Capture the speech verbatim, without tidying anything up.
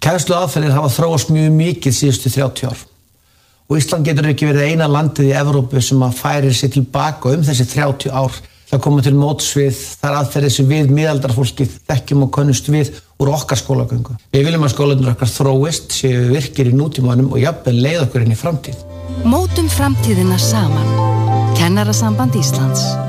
Kennsluaðferðir hafa þróast mjög mikið síðustu þrjátíu ár. Og Ísland getur ekki verið eina landið í Evrópu sem að færir sig tilbaka um þessi þrjátíu ár. Það koma til móts við þar aðferðir sem við miðaldarfólkið þekkjum og könnumst við úr okkar skólagöngu. Við viljum að skólarnir okkar þróist, séu virkir í nútímanum og jafnvel leiða okkur inn í framtíð. Mótum framtíðina saman. Kennarasamband Íslands.